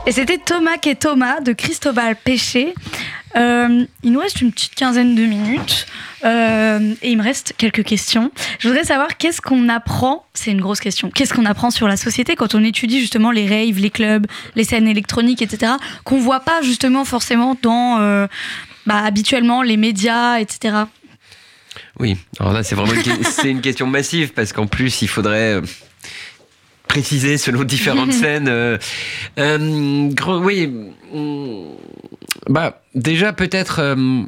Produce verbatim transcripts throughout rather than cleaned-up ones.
Et c'était Thomas et Thomas de Cristobal Péché. Euh, il nous reste une petite quinzaine de minutes euh, et il me reste quelques questions. Je voudrais savoir qu'est-ce qu'on apprend, c'est une grosse question, qu'est-ce qu'on apprend sur la société quand on étudie justement les raves, les clubs, les scènes électroniques, et cetera, qu'on ne voit pas justement forcément dans euh, bah, habituellement les médias, et cetera. Oui, alors là c'est vraiment une, c'est une question massive parce qu'en plus il faudrait... Euh... préciser selon différentes scènes. Euh, euh, grand, oui, bah déjà peut-être euh,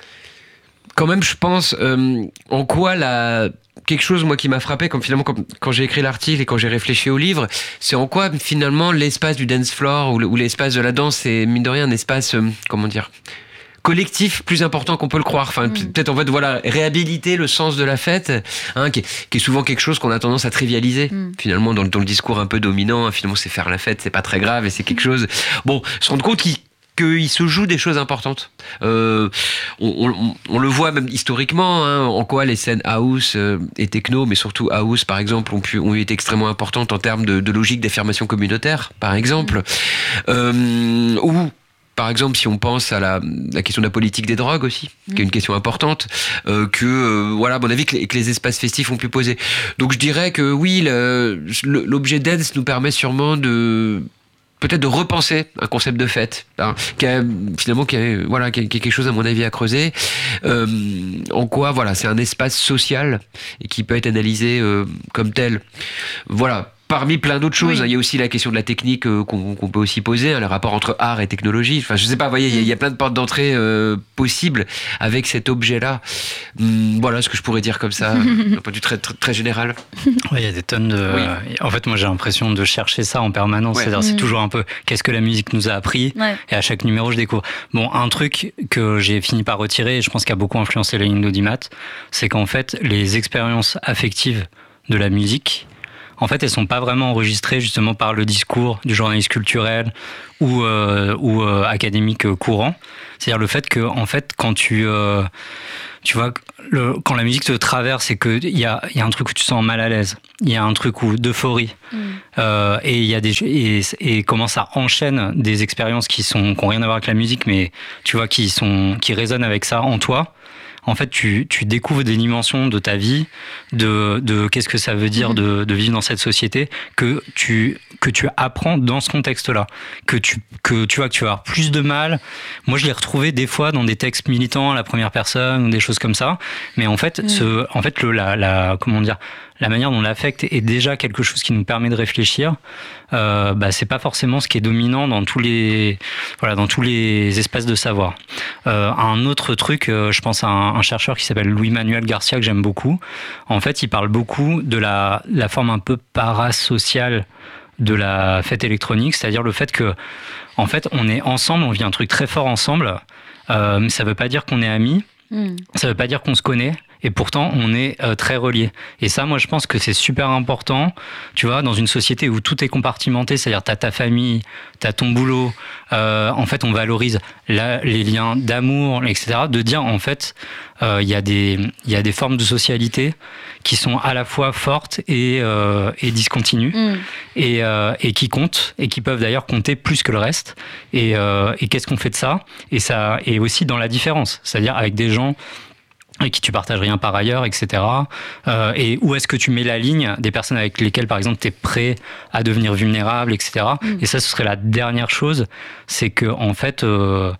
quand même je pense euh, en quoi la quelque chose moi qui m'a frappé comme finalement quand, quand j'ai écrit l'article et quand j'ai réfléchi au livre, c'est en quoi finalement l'espace du dance floor ou, ou l'espace de la danse c'est mine de rien un espace euh, comment dire collectif plus important qu'on peut le croire. Enfin, mmh. peut-être en fait, voilà, réhabiliter le sens de la fête, hein, qui, est, qui est souvent quelque chose qu'on a tendance à trivialiser. Mmh. Finalement, dans, dans le discours un peu dominant, hein, finalement, c'est faire la fête, c'est pas très grave et c'est quelque chose. Bon, se rendre compte qu'il qu'il se joue des choses importantes. Euh, on, on, on le voit même historiquement, hein, en quoi les scènes house euh, et techno, mais surtout house, par exemple, ont, pu, ont été extrêmement importantes en termes de, de logique d'affirmation communautaire, par exemple. Mmh. Euh, ou par exemple, si on pense à la, la question de la politique des drogues aussi, mmh. qui est une question importante, euh, que, euh, voilà, à mon avis, que les, que les espaces festifs ont pu poser. Donc je dirais que oui, le, l'objet dance nous permet sûrement de... peut-être de repenser un concept de fête, hein, qui a, finalement, qui a, voilà, qui a, qui a quelque chose, à mon avis, à creuser. Euh, en quoi, voilà, c'est un espace social et qui peut être analysé euh, comme tel. Voilà. Parmi plein d'autres choses, oui. hein, il y a aussi la question de la technique euh, qu'on, qu'on peut aussi poser, hein, le rapport entre art et technologie. Enfin, je sais pas, vous voyez, il y, y a plein de portes d'entrée euh, possibles avec cet objet-là. Hum, voilà ce que je pourrais dire comme ça, d'un point de vue très, très, très général. Oui, il y a des tonnes de... Oui. En fait, moi, j'ai l'impression de chercher ça en permanence. Ouais. C'est-à-dire, mmh. c'est toujours un peu qu'est-ce que la musique nous a appris. Ouais. Et à chaque numéro, je découvre. Bon, un truc que j'ai fini par retirer, et je pense qu'il a beaucoup influencé la ligne d'audimat, c'est qu'en fait, les expériences affectives de la musique, en fait, elles sont pas vraiment enregistrées justement par le discours du journaliste culturel ou euh, ou euh, académique courant. C'est-à-dire le fait que, en fait, quand tu euh, tu vois, le, quand la musique te traverse et que il y a il y a un truc où tu te sens mal à l'aise, il y a un truc où d'euphorie mm. euh, et il y a des et, et comment ça enchaîne des expériences qui sont qui ont rien à voir avec la musique, mais tu vois qui sont qui résonnent avec ça en toi. En fait, tu, tu découvres des dimensions de ta vie, de, de qu'est-ce que ça veut dire de, de vivre dans cette société, que tu, que tu apprends dans ce contexte-là. Que tu, que tu vois que tu vas avoir plus de mal. Moi, je l'ai retrouvé des fois dans des textes militants à la première personne ou des choses comme ça. Mais en fait, mmh. ce, en fait le, la, la, comment dire, la manière dont l'affect est déjà quelque chose qui nous permet de réfléchir, euh, bah, c'est pas forcément ce qui est dominant dans tous les, voilà, dans tous les espaces de savoir. Euh, un autre truc, euh, je pense à un, un chercheur qui s'appelle Louis-Manuel Garcia, que j'aime beaucoup. En fait, il parle beaucoup de la, la forme un peu parasociale de la fête électronique, c'est-à-dire le fait que, en fait, on est ensemble, on vit un truc très fort ensemble, euh, mais ça veut pas dire qu'on est amis, mmh. ça veut pas dire qu'on se connaît, et pourtant on est euh, très reliés. Et ça, moi je pense que c'est super important, tu vois, dans une société où tout est compartimenté, c'est-à-dire t'as ta famille, t'as ton boulot, euh, en fait on valorise la, les liens d'amour, et cetera, de dire en fait il euh, y a des il y a des formes de socialité qui sont à la fois fortes et euh, et discontinues mm. et euh, et qui comptent et qui peuvent d'ailleurs compter plus que le reste. Et euh, et qu'est-ce qu'on fait de ça? Et ça et aussi dans la différence, c'est-à-dire avec des gens avec qui tu partages rien par ailleurs, et cetera. Euh, et où est-ce que tu mets la ligne des personnes avec lesquelles, par exemple, tu es prêt à devenir vulnérable, et cetera. Mm. Et ça, ce serait la dernière chose, c'est que en fait, euh,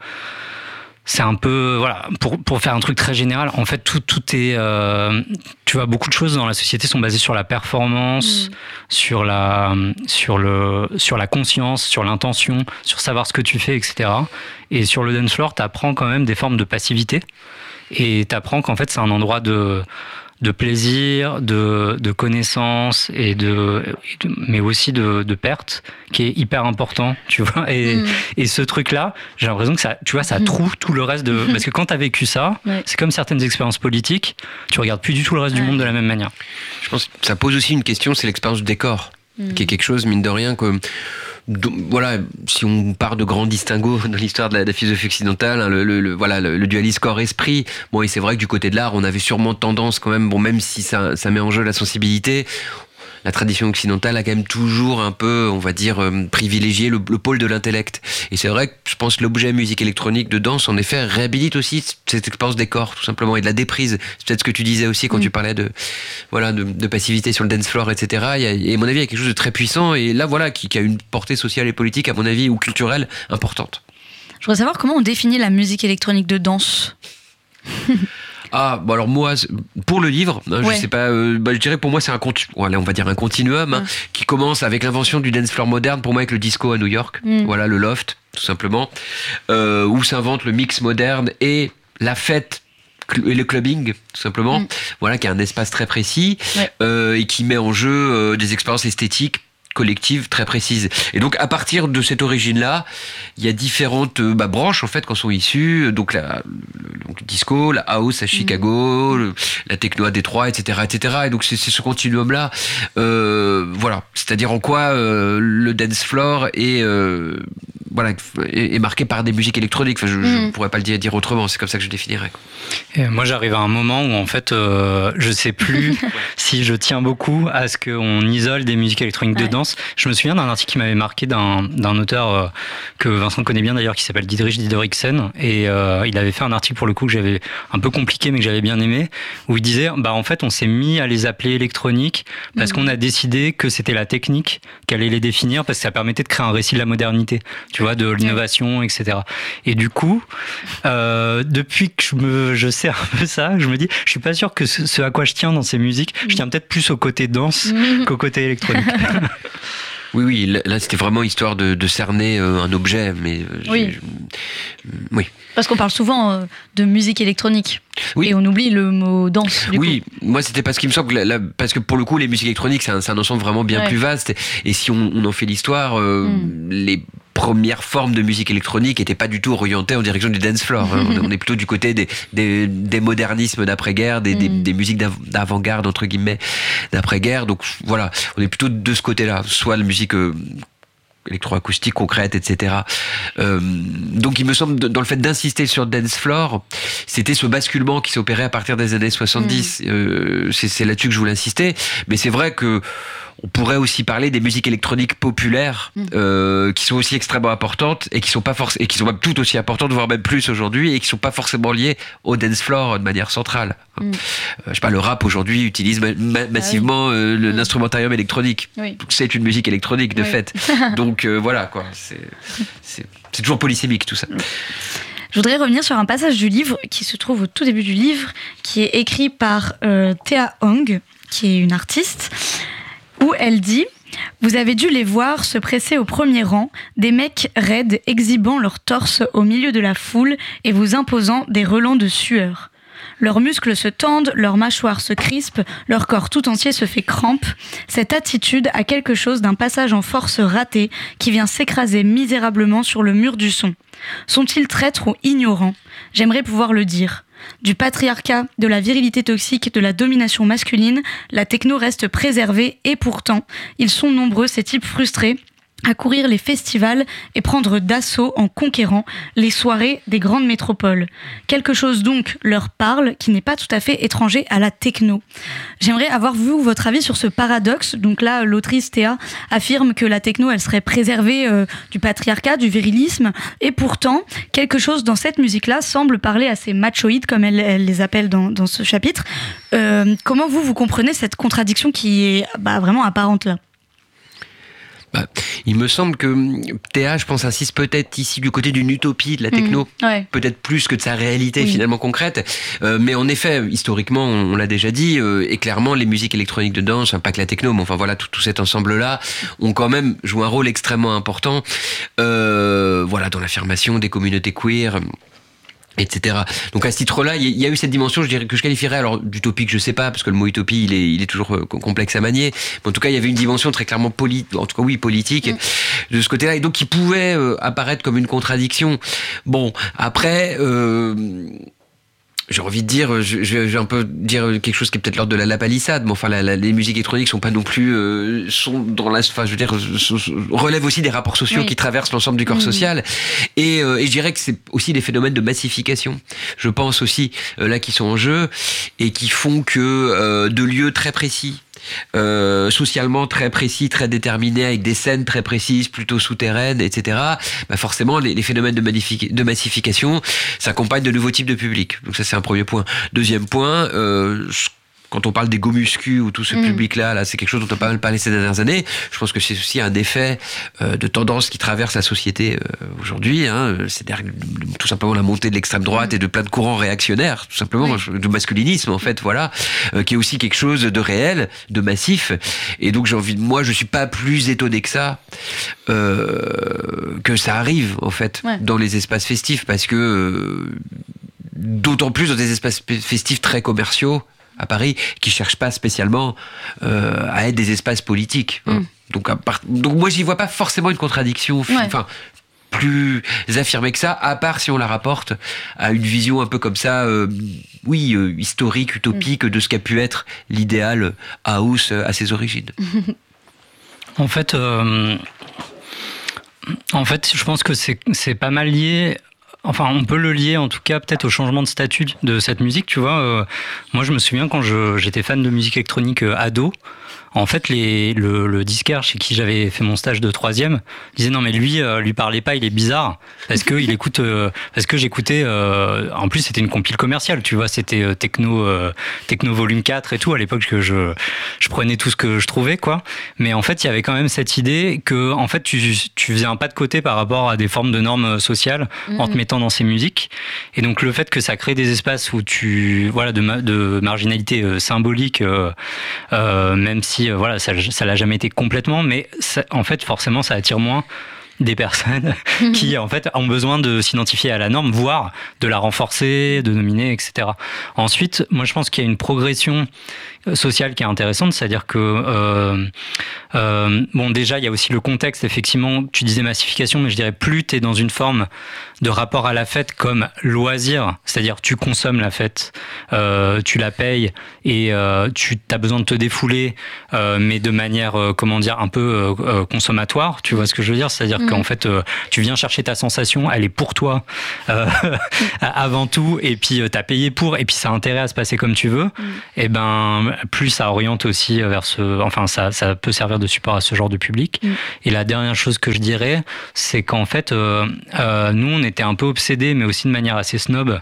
c'est un peu, voilà, pour pour faire un truc très général, en fait, tout tout est, euh, tu vois, beaucoup de choses dans la société sont basées sur la performance, mm. sur la sur le sur la conscience, sur l'intention, sur savoir ce que tu fais, et cetera. Et sur le dance floor, t'apprends quand même des formes de passivité. Et t'apprends qu'en fait c'est un endroit de de plaisir, de de connaissance et de, et de mais aussi de de perte qui est hyper important, tu vois. Et mmh. et ce truc là, j'ai l'impression que ça, tu vois, ça mmh. trouve tout le reste de mmh. parce que quand t'as vécu ça, ouais. c'est comme certaines expériences politiques, tu regardes plus du tout le reste ouais. du monde de la même manière. Je pense que ça pose aussi une question, c'est l'expérience du décor, mmh. qui est quelque chose mine de rien que Donc, voilà, si on part de grands distinguos dans l'histoire de la, de la philosophie occidentale, hein, le, le, le, voilà, le, le dualisme corps-esprit. Bon, et c'est vrai que du côté de l'art, on avait sûrement tendance quand même, bon, même si ça, ça met en jeu la sensibilité, la tradition occidentale a quand même toujours un peu, on va dire, euh, privilégié le, le pôle de l'intellect. Et c'est vrai que je pense que l'objet musique électronique de danse, en effet, réhabilite aussi cette expérience des corps, tout simplement, et de la déprise. C'est peut-être ce que tu disais aussi quand mmh. tu parlais de, voilà, de, de passivité sur le dance floor, et cetera. Il y a, et à mon avis, il y a quelque chose de très puissant, et là, voilà, qui, qui a une portée sociale et politique, à mon avis, ou culturelle, importante. Je voudrais savoir comment on définit la musique électronique de danse. Ah, bon alors moi, pour le livre, hein, ouais. je sais pas, euh, bah, je dirais pour moi c'est un continu, voilà, on va dire un continuum hein, ouais. qui commence avec l'invention du dance floor moderne, pour moi avec le disco à New York, mm. voilà le loft tout simplement, euh, où s'invente le mix moderne et la fête et le clubbing tout simplement, mm. voilà qui a un espace très précis ouais. euh, et qui met en jeu euh, des expériences esthétiques collective très précise. Et donc à partir de cette origine-là, il y a différentes euh, bah, branches en fait qui en sont issues. Donc la le, donc, le disco, la house à Chicago, mmh. le, la techno à Détroit, et cetera, et cetera. Et donc c'est, c'est ce continuum-là, euh, voilà. C'est-à-dire en quoi euh, le dance floor est euh, voilà est, est marqué par des musiques électroniques. Enfin, je, mmh. je pourrais pas le dire, dire autrement. C'est comme ça que je définirais. Et moi, j'arrive à un moment où en fait, euh, je sais plus si je tiens beaucoup à ce qu'on isole des musiques électroniques ouais. de danse. Je me souviens d'un article qui m'avait marqué d'un, d'un auteur euh, que Vincent connaît bien d'ailleurs, qui s'appelle Didrich Didoriksen, et euh, il avait fait un article pour le coup que j'avais un peu compliqué mais que j'avais bien aimé, où il disait bah en fait on s'est mis à les appeler électroniques parce mmh. qu'on a décidé que c'était la technique qui allait les définir, parce que ça permettait de créer un récit de la modernité, tu vois, de l'innovation, et cetera. Et du coup, euh, depuis que je me je sais un peu ça, je me dis je suis pas sûr que ce, ce à quoi je tiens dans ces musiques, mmh. je tiens peut-être plus au côté danse mmh. qu'au côté électronique. Oui, oui, là c'était vraiment histoire de, de cerner euh, un objet, mais euh, oui. Je, oui. Parce qu'on parle souvent euh, de musique électronique, oui. et on oublie le mot danse. Du oui, coup. moi c'était parce qu'il me semble que, là, parce que pour le coup les musiques électroniques c'est un, c'est un ensemble vraiment bien ouais. plus vaste, et, et si on, on en fait l'histoire, euh, mm. les premières formes de musique électronique n'étaient pas du tout orientées en direction du dance floor. Hein. on, est, on est plutôt du côté des, des, des modernismes d'après-guerre, des, mm. des, des musiques d'avant-garde, entre guillemets, d'après-guerre. Donc voilà, on est plutôt de ce côté-là. Soit la musique euh, électroacoustique concrète, et cetera. Euh, donc il me semble, dans le fait d'insister sur le dance floor, c'était ce basculement qui s'opérait à partir des années soixante-dix. Mm. Euh, c'est, c'est là-dessus que je voulais insister. Mais c'est vrai que on pourrait aussi parler des musiques électroniques populaires mmh. euh, qui sont aussi extrêmement importantes et qui sont pas forcément et qui sont même tout aussi importantes, voire même plus aujourd'hui, et qui sont pas forcément liées au dance floor de manière centrale. Mmh. Euh, je sais pas, le rap aujourd'hui utilise ma- ma- massivement ah oui. euh, le, mmh. l'instrumentarium électronique. Oui. C'est une musique électronique de oui. fait. Donc euh, voilà quoi, c'est, c'est, c'est toujours polysémique tout ça. Mmh. Je voudrais revenir sur un passage du livre qui se trouve au tout début du livre, qui est écrit par euh, Thea Hong, qui est une artiste, où elle dit « Vous avez dû les voir se presser au premier rang, des mecs raides exhibant leur torse au milieu de la foule et vous imposant des relents de sueur. Leurs muscles se tendent, leurs mâchoires se crispent, leur corps tout entier se fait crampe. Cette attitude a quelque chose d'un passage en force raté qui vient s'écraser misérablement sur le mur du son. Sont-ils traîtres ou ignorants ? J'aimerais pouvoir le dire. Du patriarcat, de la virilité toxique, de la domination masculine, la techno reste préservée et pourtant, ils sont nombreux ces types frustrés à courir les festivals et prendre d'assaut en conquérant les soirées des grandes métropoles. Quelque chose donc leur parle qui n'est pas tout à fait étranger à la techno. J'aimerais avoir vu votre avis sur ce paradoxe. Donc là, l'autrice Théa affirme que la techno, elle serait préservée euh, du patriarcat, du virilisme, et pourtant, quelque chose dans cette musique-là semble parler à ces machoïdes, comme elle, elle les appelle dans, dans ce chapitre. Euh, comment vous, vous comprenez cette contradiction qui est bah, vraiment apparente là ? Bah, il me semble que Théa, je pense, insiste peut-être ici du côté d'une utopie de la techno, mmh, ouais. peut-être plus que de sa réalité oui. finalement concrète. Euh, mais en effet, historiquement, on, on l'a déjà dit, euh, et clairement, les musiques électroniques de danse, hein, pas que la techno, mais enfin voilà, tout, tout cet ensemble-là, ont quand même joué un rôle extrêmement important, euh, voilà, dans l'affirmation des communautés queer, et cetera. Donc à ce titre-là, il y a eu cette dimension, je dirais, que je qualifierais alors d'utopique, je sais pas, parce que le mot utopie, il est, il est toujours complexe à manier. Mais en tout cas, il y avait une dimension très clairement politique, en tout cas oui, politique, mmh. de ce côté-là, et donc qui pouvait euh, apparaître comme une contradiction. Bon, après. Euh, J'ai envie de dire, je, je vais un peu dire quelque chose qui est peut-être l'ordre de la, la palissade, mais enfin, la, la, les musiques électroniques sont pas non plus, euh, sont dans la, enfin, je veux dire, relèvent aussi des rapports sociaux oui. qui traversent l'ensemble du corps mmh. social. Et, euh, et je dirais que c'est aussi des phénomènes de massification, je pense aussi, euh, là, qui sont en jeu, et qui font que euh, de lieux très précis, Euh, socialement très précis, très déterminé, avec des scènes très précises, plutôt souterraines, et cetera, bah forcément, les, les phénomènes de, magnific- de massification s'accompagnent de nouveaux types de publics. Donc ça, c'est un premier point. Deuxième point, euh, quand on parle des go-muscu ou tout ce mmh. public-là, là, c'est quelque chose dont on a pas mal parlé ces dernières années. Je pense que c'est aussi un effet euh, de tendance qui traverse la société euh, aujourd'hui. Hein. C'est tout simplement la montée de l'extrême droite mmh. et de plein de courants réactionnaires, tout simplement, oui. du masculinisme en fait, voilà, euh, qui est aussi quelque chose de réel, de massif. Et donc j'ai envie de, moi, je suis pas plus étonné que ça, euh, que ça arrive en fait ouais. dans les espaces festifs, parce que euh, d'autant plus dans des espaces festifs très commerciaux à Paris, qui cherchent pas spécialement euh, à être des espaces politiques. Hein. Mm. Donc, à part... Donc moi, j'y vois pas forcément une contradiction, ouais. enfin, plus affirmée que ça, à part si on la rapporte à une vision un peu comme ça, euh, oui, euh, historique, utopique, mm. de ce qu'a pu être l'idéal house à ses origines. En fait, euh, en fait, je pense que c'est, c'est pas mal lié. Enfin, on peut le lier en tout cas peut-être au changement de statut de cette musique, tu vois. Euh, moi, je me souviens quand je, j'étais fan de musique électronique euh, ado, en fait, les, le, le disquaire chez qui j'avais fait mon stage de troisième disait non mais lui, euh, lui parlez pas, il est bizarre parce que il écoute, euh, parce que j'écoutais. Euh, en plus, c'était une compile commerciale, tu vois, c'était euh, techno, euh, techno volume quatre et tout à l'époque que je, je prenais tout ce que je trouvais quoi. Mais en fait, il y avait quand même cette idée que en fait, tu, tu faisais un pas de côté par rapport à des formes de normes sociales mmh. en te mettant dans ces musiques. Et donc le fait que ça crée des espaces où tu, voilà, de, ma, de marginalité euh, symbolique, euh, euh, même si voilà, ça, ça l'a jamais été complètement, mais ça, en fait, forcément, ça attire moins des personnes qui, en fait, ont besoin de s'identifier à la norme, voire de la renforcer, de nominer, et cetera. Ensuite, moi, je pense qu'il y a une progression sociale qui est intéressante, c'est-à-dire que, euh, euh, bon, déjà, il y a aussi le contexte, effectivement, tu disais massification, mais je dirais plus tu es dans une forme de rapport à la fête comme loisir, c'est-à-dire tu consommes la fête, euh, tu la payes et euh, tu as besoin de te défouler, euh, mais de manière, euh, comment dire, un peu euh, consommatoire, tu vois ce que je veux dire, c'est-à-dire mmh. qu'en fait, euh, tu viens chercher ta sensation, elle est pour toi euh, avant tout, et puis euh, tu as payé pour, et puis ça a intérêt à se passer comme tu veux, mmh. et ben plus ça oriente aussi vers ce, enfin ça, ça peut servir de support à ce genre de public. Mmh. Et la dernière chose que je dirais, c'est qu'en fait, euh, euh, nous on était un peu obsédés, mais aussi de manière assez snob,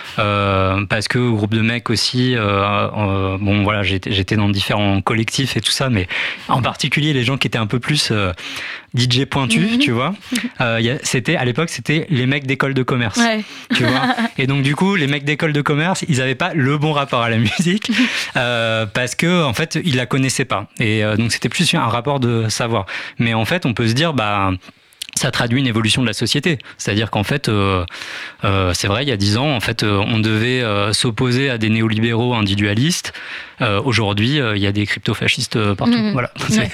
euh, parce que groupe de mecs aussi, euh, euh, bon voilà, j'étais, j'étais dans différents collectifs et tout ça, mais en particulier les gens qui étaient un peu plus euh, D J pointus, mmh. tu vois, euh, y a, c'était à l'époque c'était les mecs d'école de commerce, ouais. tu vois. Et donc du coup les mecs d'école de commerce, ils avaient pas le bon rapport à la musique. Euh, parce que en fait ils la connaissaient pas et euh, donc c'était plus un rapport de savoir, mais en fait on peut se dire bah ça traduit une évolution de la société, c'est-à-dire qu'en fait euh, euh, c'est vrai il y a dix ans en fait euh, on devait euh, s'opposer à des néolibéraux individualistes, euh, aujourd'hui euh, il y a des crypto-fascistes partout. Mmh. Voilà. Ouais.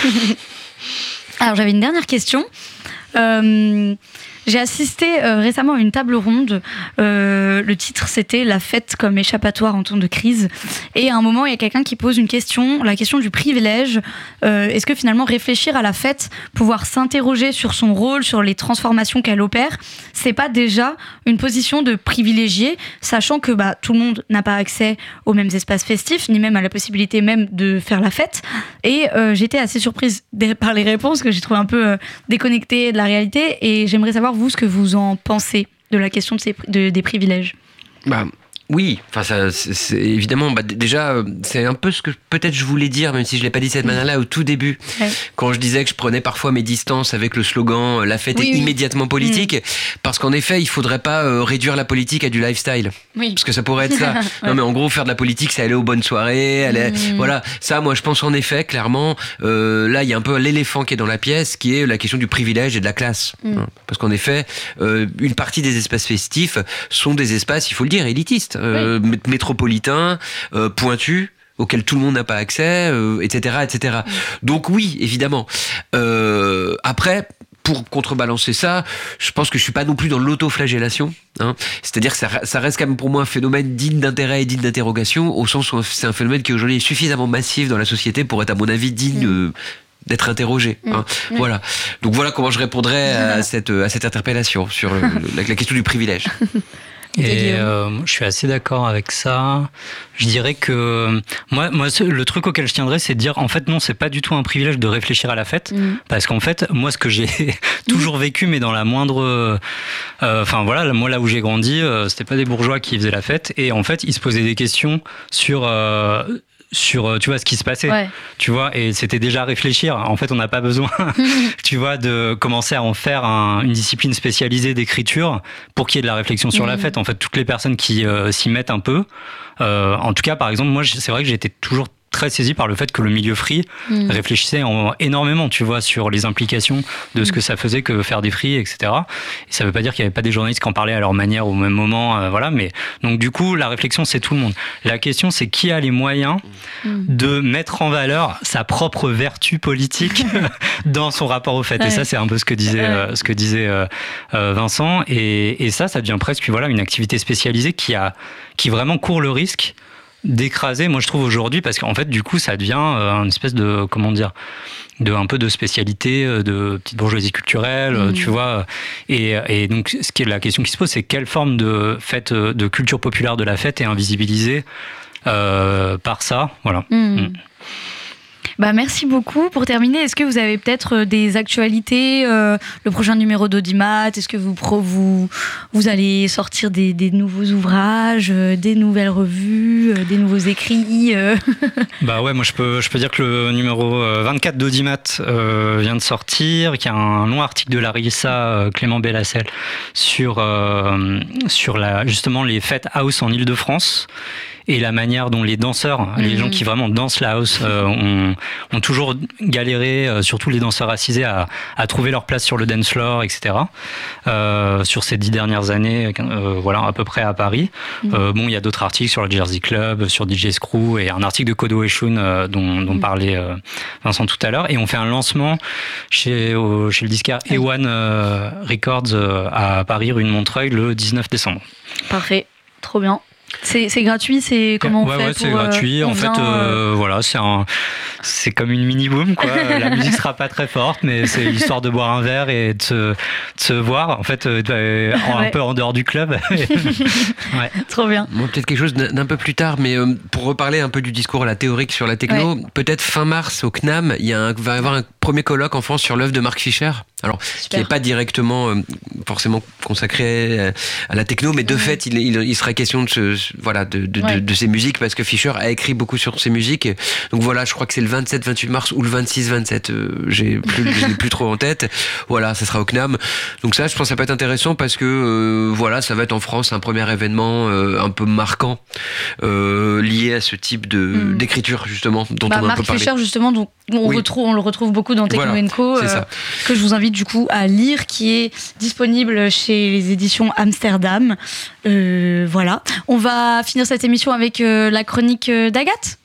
Alors j'avais une dernière question. euh... J'ai assisté euh, récemment à une table ronde. Euh, le titre, c'était « La fête comme échappatoire en temps de crise ». Et à un moment, il y a quelqu'un qui pose une question, la question du privilège. Euh, est-ce que finalement, réfléchir à la fête, pouvoir s'interroger sur son rôle, sur les transformations qu'elle opère, c'est pas déjà une position de privilégié, sachant que bah, tout le monde n'a pas accès aux mêmes espaces festifs, ni même à la possibilité même de faire la fête. Et euh, j'étais assez surprise par les réponses que j'ai trouvées un peu euh, déconnectées de la réalité. Et j'aimerais savoir vous ce que vous en pensez de la question de ces, de, des privilèges. Bah, oui, enfin ça, c'est, c'est, évidemment, bah, d- déjà, c'est un peu ce que peut-être je voulais dire, même si je ne l'ai pas dit de cette manière-là au tout début, ouais. quand je disais que je prenais parfois mes distances avec le slogan « La fête oui, est oui. immédiatement politique mmh. », parce qu'en effet, il ne faudrait pas euh, réduire la politique à du lifestyle, oui. parce que ça pourrait être ça. ouais. Non mais en gros, faire de la politique, c'est aller aux bonnes soirées, aller... mmh. voilà, ça, moi je pense en effet, clairement, euh, là il y a un peu l'éléphant qui est dans la pièce, qui est la question du privilège et de la classe. Mmh. Hein, parce qu'en effet, euh, une partie des espaces festifs sont des espaces, il faut le dire, élitistes. Euh, oui. métropolitains, euh, pointus, auxquels tout le monde n'a pas accès, euh, et cetera, et cetera. Oui. Donc oui, évidemment. Euh, après, pour contrebalancer ça, je pense que je suis pas non plus dans l'autoflagellation. Hein. C'est-à-dire que ça, ça reste quand même pour moi un phénomène digne d'intérêt et digne d'interrogation, au sens où c'est un phénomène qui aujourd'hui est suffisamment massif dans la société pour être, à mon avis, digne... Mmh. Euh, d'être interrogé. Mmh. Hein. Mmh. Voilà. Donc voilà comment je répondrais à cette, à cette interpellation sur le, la, la question du privilège. Et euh, je suis assez d'accord avec ça. Je dirais que moi, moi, le truc auquel je tiendrais, c'est de dire, en fait, non, c'est pas du tout un privilège de réfléchir à la fête, mmh. parce qu'en fait, moi, ce que j'ai toujours vécu, mais dans la moindre, enfin euh, voilà, moi là où j'ai grandi, euh, c'était pas des bourgeois qui faisaient la fête, et en fait, ils se posaient des questions sur euh, sur tu vois ce qui se passait, ouais. tu vois, et c'était déjà réfléchir. En fait, on n'a pas besoin, tu vois, de commencer à en faire un, une discipline spécialisée d'écriture pour qu'il y ait de la réflexion sur mmh. la fête. En fait, toutes les personnes qui euh, s'y mettent un peu, euh, en tout cas, par exemple, moi, c'est vrai que j'étais toujours très saisi par le fait que le milieu free mmh. réfléchissait en, énormément, tu vois, sur les implications de ce que ça faisait que faire des free, et cetera. Et ça veut pas dire qu'il y avait pas des journalistes qui en parlaient à leur manière au même moment, euh, voilà. Mais donc du coup, la réflexion, c'est tout le monde. La question, c'est qui a les moyens mmh. de mettre en valeur sa propre vertu politique dans son rapport aux fêtes. Ouais. Et ça, c'est un peu ce que disait, euh, ce que disait euh, euh, Vincent. Et, et ça, ça devient presque, voilà, une activité spécialisée qui a, qui vraiment court le risque d'écraser, moi je trouve aujourd'hui, parce qu'en fait du coup ça devient euh, une espèce de, comment dire, de un peu de spécialité, de petite bourgeoisie culturelle, mmh. tu vois, et, et donc ce qui est la question qui se pose, c'est quelle forme de fête, de culture populaire de la fête est invisibilisée euh, par ça, voilà. Mmh. Mmh. Bah, merci beaucoup. Pour terminer, est-ce que vous avez peut-être des actualités, euh, le prochain numéro d'Audimat, est-ce que vous, vous, vous allez sortir des, des nouveaux ouvrages, euh, des nouvelles revues, euh, des nouveaux écrits euh... Bah ouais, moi je peux, je peux dire que le numéro vingt-quatre d'Audimat euh, vient de sortir, qu'il y a un long article de Larissa euh, Clément Bellassel sur, euh, sur la, justement les fêtes house en Île-de-France. Et la manière dont les danseurs, mmh. les gens qui vraiment dansent la house, euh, ont, ont toujours galéré, euh, surtout les danseurs assisés, à, à trouver leur place sur le dance floor, et cetera. Euh, sur ces dix dernières années, euh, voilà, à peu près à Paris. Mmh. Euh, bon, il y a d'autres articles sur le Jersey Club, sur D J Screw, et un article de Kodo Eshun euh, dont, dont mmh. parlait euh, Vincent tout à l'heure. Et on fait un lancement chez, au, chez le disquaire A un euh, Records euh, à Paris, rue de Montreuil, le dix-neuf décembre. Parfait, trop bien. C'est, c'est gratuit, c'est comment ouais, on fait ouais, pour, c'est gratuit. Euh, en fait, euh, voilà, c'est un, c'est comme une mini boom, quoi. La musique sera pas très forte, mais c'est l'histoire de boire un verre et de se, de se voir. En fait, euh, un ouais. peu en dehors du club. ouais. Trop bien. Bon, peut-être quelque chose d'un peu plus tard, mais euh, pour reparler un peu du discours la théorique sur la techno, ouais. peut-être fin mars au C N A M, il y a un, va y avoir un premier colloque en France sur l'œuvre de Mark Fisher. Alors, Super. qui n'est pas directement euh, forcément consacré à la techno, mais de ouais. fait, il, il, il sera question de, ce, voilà, de, de, ouais. de, de ces musiques, parce que Fisher a écrit beaucoup sur ces musiques. Donc voilà, je crois que c'est le vingt-sept vingt-huit mars ou le vingt-six vingt-sept, euh, j'ai plus, je l'ai plus trop en tête. Voilà, ça sera au C N A M. Donc ça, je pense que ça peut être intéressant parce que euh, voilà, ça va être en France un premier événement euh, un peu marquant euh, lié à ce type de, mmh. d'écriture, justement, dont bah, on a Mark un peu parlé. Fisher, justement, dont on, oui. retrouve, on le retrouve beaucoup dans Techno voilà, Co, euh, que je vous invite du coup à lire, qui est disponible chez les éditions Amsterdam. Euh, voilà. On va finir cette émission avec euh, la chronique d'Agathe.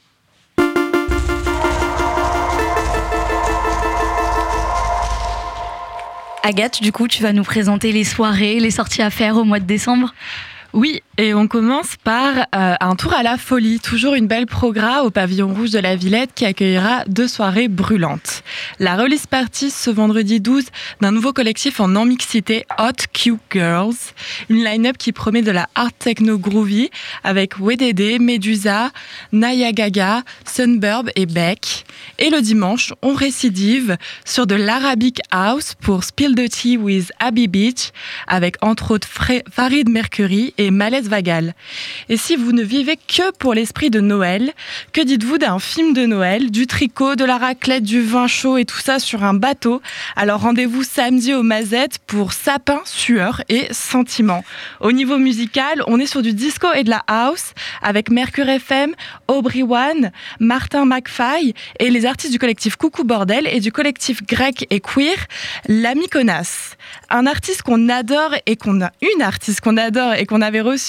Agathe, du coup, tu vas nous présenter les soirées, les sorties à faire au mois de décembre. Oui, et on commence par euh, un tour à la folie, toujours une belle progra au pavillon rouge de la Villette qui accueillera deux soirées brûlantes. La release party ce vendredi douze d'un nouveau collectif en non-mixité, Hot Cute Girls, une line-up qui promet de la art techno groovy avec W D D, Medusa, Naya Gaga, Sunburb et Beck. Et le dimanche, on récidive sur de l'Arabic House pour Spill the Tea with Abby Beach avec entre autres Farid Mercury et Malaise Vagal. Et si vous ne vivez que pour l'esprit de Noël, que dites-vous d'un film de Noël, du tricot, de la raclette, du vin chaud et tout ça sur un bateau? Alors rendez-vous samedi au Mazette pour Sapin, Sueur et Sentiment. Au niveau musical, on est sur du disco et de la house avec Mercure F M, Aubrey One, Martin McFly et les artistes du collectif Coucou Bordel et du collectif grec et queer, La Mykonas. Un artiste qu'on adore et qu'on a, une artiste qu'on adore et qu'on avait reçu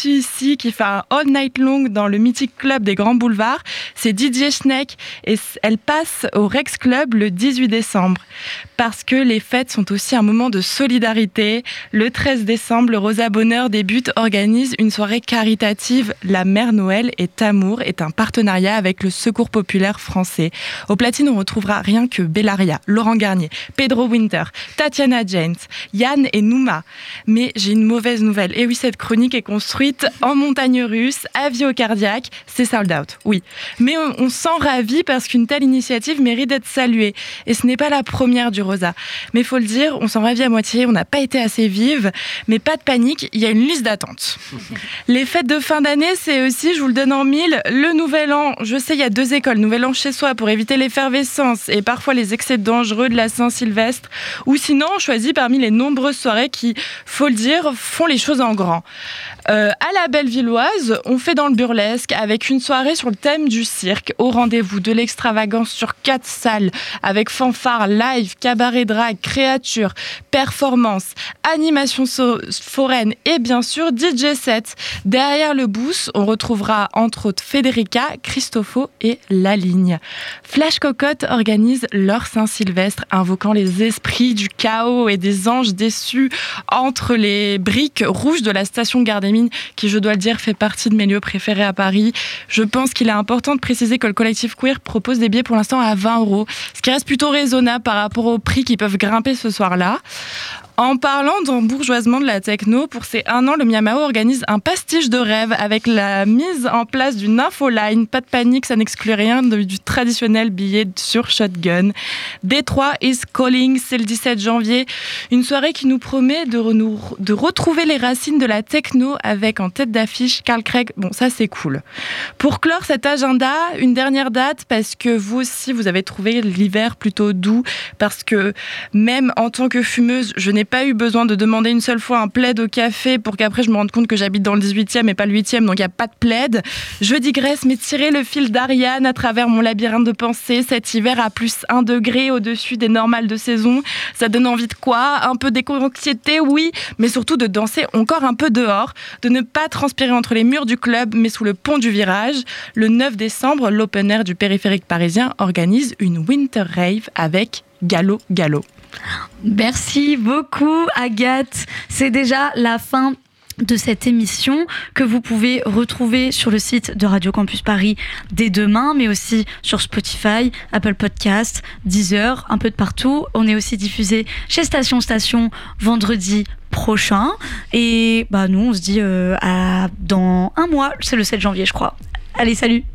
reçu ici, qui fait un all night long dans le mythique club des Grands Boulevards. C'est Didier Schneck et elle passe au Rex Club le dix-huit décembre. Parce que les fêtes sont aussi un moment de solidarité. Le treize décembre, le Rosa Bonheur débute, organise une soirée caritative. La Mère Noël est amour est un partenariat avec le Secours populaire français. Au platine, on retrouvera rien que Bellaria, Laurent Garnier, Pedro Winter, Tatiana James, Yann et Nouma. Mais j'ai une mauvaise nouvelle. Et oui, cette chronique est construite en montagne russe, avis au cardiaque, c'est sold out, oui. Mais on, on s'en ravit parce qu'une telle initiative mérite d'être saluée. Et ce n'est pas la première du Rosa. Mais il faut le dire, on s'en ravit à moitié, on n'a pas été assez vive. Mais pas de panique, il y a une liste d'attente. Les fêtes de fin d'année, c'est aussi, je vous le donne en mille, le Nouvel An. Je sais, il y a deux écoles, Nouvel An chez soi pour éviter l'effervescence et parfois les excès dangereux de la Saint-Sylvestre. Ou sinon, on choisit parmi les nombreuses soirées qui, faut le dire, font les choses en grand. Euh, à la Bellevilloise, on fait dans le burlesque avec une soirée sur le thème du cirque, au rendez-vous de l'extravagance sur quatre salles, avec fanfare, live, cabaret drag, créatures, performance, animation so- foraine et bien sûr D J set. Derrière le booth, on retrouvera entre autres Federica, Christopho et La Ligne. Flash Cocotte organise leur Saint-Sylvestre, invoquant les esprits du chaos et des anges déçus entre les briques rouges de la station Gare des Mines, qui, je dois le dire, fait partie de mes lieux préférés à Paris. Je pense qu'il est important de préciser que le collectif queer propose des billets pour l'instant à vingt euros, ce qui reste plutôt raisonnable par rapport aux prix qui peuvent grimper ce soir-là. En parlant d'embourgeoisement de la techno, pour ces un an, le Miamao organise un pastiche de rêve avec la mise en place d'une infoline. Pas de panique, ça n'exclut rien de, du traditionnel billet sur Shotgun. Détroit is calling, c'est le dix-sept janvier. Une soirée qui nous promet de, re- de retrouver les racines de la techno avec en tête d'affiche Carl Craig. Bon, ça c'est cool. Pour clore cet agenda, une dernière date, parce que vous aussi, vous avez trouvé l'hiver plutôt doux, parce que même en tant que fumeuse, je n'ai pas eu besoin de demander une seule fois un plaid au café pour qu'après je me rende compte que j'habite dans le dix-huitième et pas le huitième, donc il n'y a pas de plaid. Je digresse, mais tirez le fil d'Ariane à travers mon labyrinthe de pensée. Cet hiver à plus un degré au-dessus des normales de saison, ça donne envie de quoi ? Un peu d'éco-anxiété, oui, mais surtout de danser encore un peu dehors, de ne pas transpirer entre les murs du club, mais sous le pont du virage. Le neuf décembre, l'Open Air du périphérique parisien organise une Winter Rave avec Gallo Gallo. Merci beaucoup Agathe. C'est déjà la fin de cette émission que vous pouvez retrouver sur le site de Radio Campus Paris dès demain, mais aussi sur Spotify, Apple Podcasts, Deezer, un peu de partout. On est aussi diffusé chez Station Station vendredi prochain. Et bah nous, on se dit euh, à dans un mois, c'est le sept janvier je crois. Allez, salut!